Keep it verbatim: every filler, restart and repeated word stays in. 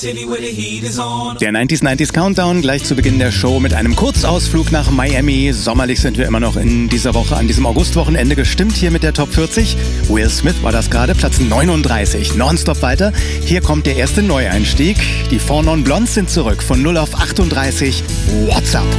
Der neunziger neunziger Countdown gleich zu Beginn der Show mit einem Kurzausflug nach Miami. Sommerlich sind wir immer noch in dieser Woche, an diesem Augustwochenende gestimmt hier mit der Top vierzig. Will Smith war das gerade, Platz neununddreißig. Nonstop weiter. Hier kommt der erste Neueinstieg. Die Four Non Blondes sind zurück von null auf achtunddreißig. What's up?